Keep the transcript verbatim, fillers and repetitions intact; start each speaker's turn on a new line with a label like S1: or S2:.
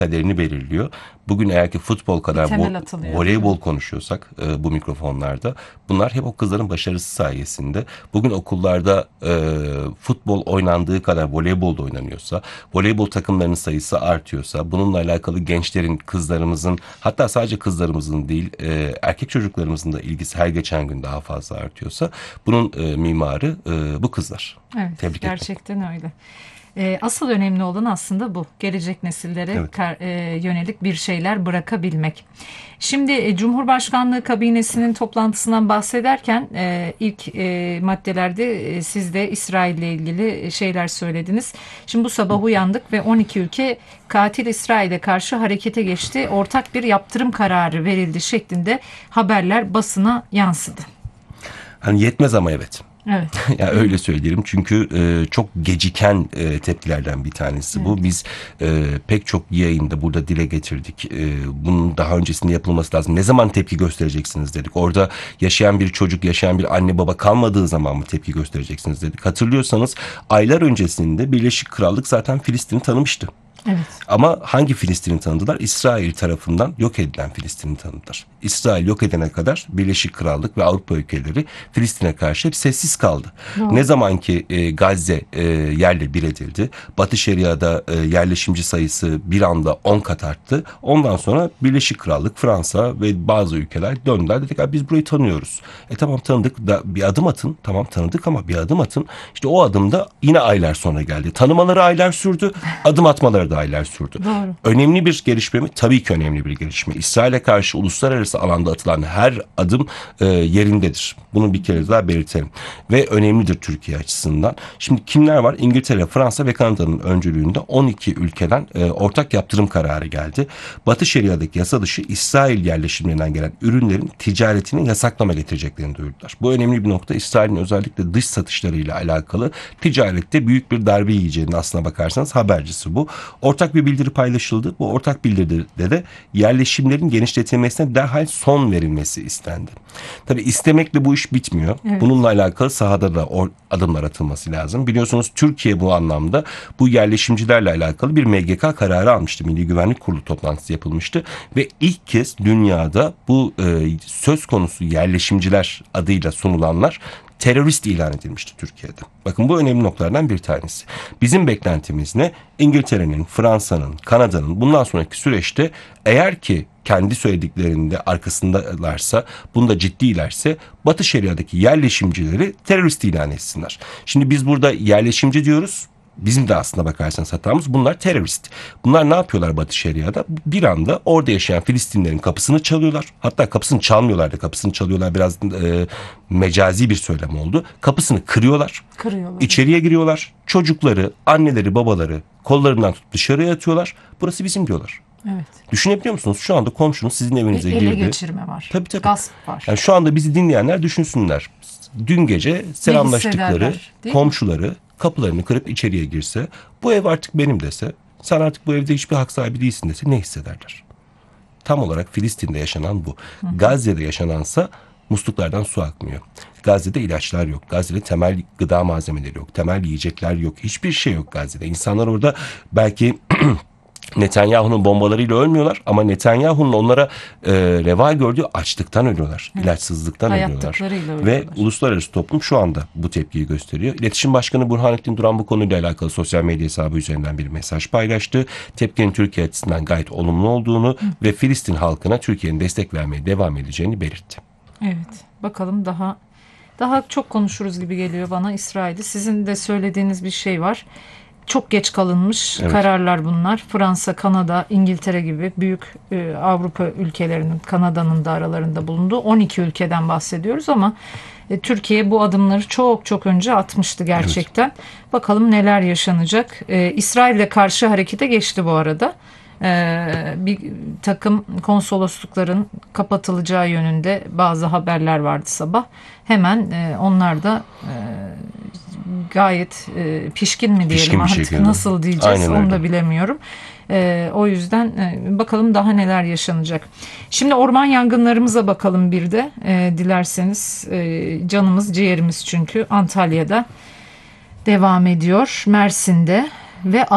S1: kaderini belirliyor. Bugün eğer ki futbol kadar
S2: temel
S1: vo-
S2: atılıyor.
S1: voleybol konuşuyorsak e, bu mikrofonlarda, bunlar hep o kızların başarısı sayesinde. Bugün okullarda e, futbol oynandığı kadar voleybol da oynanıyorsa, voleybol takımlarının sayısı artıyorsa, bununla alakalı gençlerin, kızlarımızın, hatta sadece kızlarımızın değil e, erkek çocuklarımızın da ilgisi her geçen gün daha fazla artıyorsa, bunun e, mimarı e, bu kızlar.
S2: Evet,
S1: Tebrik etmek.
S2: gerçekten öyle. E, asıl önemli olan aslında bu. Gelecek nesillere
S1: Evet.
S2: kar- e, yönelik bir şeyler bırakabilmek. Şimdi e, Cumhurbaşkanlığı kabinesinin toplantısından bahsederken e, ilk e, maddelerde e, siz de İsrail ile ilgili şeyler söylediniz. Şimdi bu sabah uyandık ve on iki ülke katil İsrail'e karşı harekete geçti. Ortak bir yaptırım kararı verildi şeklinde haberler basına yansıdı.
S1: Hani yetmez ama evet.
S2: Evet.
S1: Ya öyle söyleyelim, çünkü e, çok geciken e, tepkilerden bir tanesi
S2: Evet.
S1: bu. Biz e, pek çok yayında burada dile getirdik. E, bunun daha öncesinde yapılması lazım. Ne zaman tepki göstereceksiniz dedik. Orada yaşayan bir çocuk, yaşayan bir anne baba kalmadığı zaman mı tepki göstereceksiniz dedik. Hatırlıyorsanız aylar öncesinde Birleşik Krallık zaten Filistin'i tanımıştı.
S2: Evet.
S1: Ama hangi Filistin'i tanıdılar? İsrail tarafından yok edilen Filistin'i tanıdılar. İsrail yok edene kadar Birleşik Krallık ve Avrupa ülkeleri Filistin'e karşı hep sessiz kaldı.
S2: Doğru.
S1: Ne zaman ki e, Gazze e, yerle bir edildi, Batı Şeria'da e, yerleşimci sayısı bir anda on kat arttı. Ondan sonra Birleşik Krallık, Fransa ve bazı ülkeler döndüler. Dedik abi biz burayı tanıyoruz. E tamam tanıdık da bir adım atın. Tamam tanıdık ama bir adım atın. İşte o adım da yine aylar sonra geldi. Tanımaları aylar sürdü. Adım atmaları da aylar sürdü.
S2: Doğru.
S1: Önemli bir gelişme mi? Tabii ki önemli bir gelişme. İsrail'e karşı uluslararası alanda atılan her adım e, yerindedir. Bunu bir kere daha belirtelim. Ve önemlidir Türkiye açısından. Şimdi kimler var? İngiltere, Fransa ve Kanada'nın öncülüğünde on iki ülkeden e, ortak yaptırım kararı geldi. Batı Şeria'daki yasa dışı İsrail yerleşimlerinden gelen ürünlerin ticaretini yasaklama getireceklerini duyurdular. Bu önemli bir nokta. İsrail'in özellikle dış satışlarıyla alakalı ticarette büyük bir darbe yiyeceğinin aslına bakarsanız habercisi bu. Ortak bir bildiri paylaşıldı. Bu ortak bildiride de yerleşimlerin genişletilmesine derhal son verilmesi istendi. Tabii istemekle bu iş bitmiyor.
S2: Evet.
S1: Bununla alakalı sahada da adımlar atılması lazım. Biliyorsunuz Türkiye bu anlamda bu yerleşimcilerle alakalı bir M G K kararı almıştı. Milli Güvenlik Kurulu toplantısı yapılmıştı ve ilk kez dünyada bu e, söz konusu yerleşimciler adıyla sunulanlar terörist ilan edilmişti Türkiye'de. Bakın bu önemli noktalardan bir tanesi. Bizim beklentimiz ne? İngiltere'nin, Fransa'nın, Kanada'nın bundan sonraki süreçte eğer ki kendi söylediklerinde arkasındalarsa, bunda ciddilerse Batı Şeria'daki yerleşimcileri terörist ilan etsinler. Şimdi biz burada yerleşimci diyoruz. Bizim de aslında bakarsanız hatamız, bunlar terörist. Bunlar ne yapıyorlar Batı Şeria'da? Bir anda orada yaşayan Filistinlerin kapısını çalıyorlar. Hatta kapısını çalmıyorlar da kapısını çalıyorlar biraz e, mecazi bir söylem oldu. Kapısını kırıyorlar.
S2: Kırıyorlar.
S1: İçeriye giriyorlar. Çocukları, anneleri, babaları kollarından tutup dışarıya atıyorlar. Burası bizim diyorlar.
S2: Evet.
S1: Düşünebiliyor musunuz? Şu anda komşunuz sizin evinize
S2: Ele
S1: girdi.
S2: geçirme var.
S1: Tabii tabii.
S2: Gasp var.
S1: Yani şu anda bizi dinleyenler düşünsünler. Dün gece selamlaştıkları
S2: hissederler, değil mi?
S1: komşuları kapılarını kırıp içeriye girse, bu ev artık benim dese, sen artık bu evde hiçbir hak sahibi değilsin dese ne hissederler? Tam olarak Filistin'de yaşanan bu. Hı hı. Gazze'de yaşanansa musluklardan su akmıyor. Gazze'de ilaçlar yok. Gazze'de temel gıda malzemeleri yok. Temel yiyecekler yok. Hiçbir şey yok Gazze'de. İnsanlar orada belki Netanyahu'nun bombalarıyla ölmüyorlar ama Netanyahu'nun onlara e, reva gördüğü açlıktan ölüyorlar. Evet. İlaçsızlıktan ölüyorlar. Ve uluslararası toplum şu anda bu tepkiyi gösteriyor. İletişim Başkanı Burhanettin Duran bu konuyla alakalı sosyal medya hesabı üzerinden bir mesaj paylaştı. Tepkinin Türkiye açısından gayet olumlu olduğunu Hı. ve Filistin halkına Türkiye'nin destek vermeye devam edeceğini belirtti.
S2: Evet. Bakalım daha daha çok konuşuruz gibi geliyor bana İsrail'i. Sizin de söylediğiniz bir şey var. Çok geç kalınmış evet. kararlar bunlar. Fransa, Kanada, İngiltere gibi büyük e, Avrupa ülkelerinin, Kanada'nın da aralarında bulunduğu on iki ülkeden bahsediyoruz ama e, Türkiye bu adımları çok çok önce atmıştı gerçekten. Evet. Bakalım neler yaşanacak. E, İsrail'le karşı harekete geçti bu arada. Ee, bir takım konsoloslukların kapatılacağı yönünde bazı haberler vardı sabah. Hemen e, onlar da e, gayet e, pişkin mi diyelim
S1: pişkin
S2: artık
S1: şekilde.
S2: Nasıl diyeceğiz Aynen onu öyle. Da bilemiyorum. E, o yüzden e, bakalım daha neler yaşanacak. Şimdi orman yangınlarımıza bakalım bir de e, dilerseniz e, canımız ciğerimiz çünkü Antalya'da devam ediyor, Mersin'de ve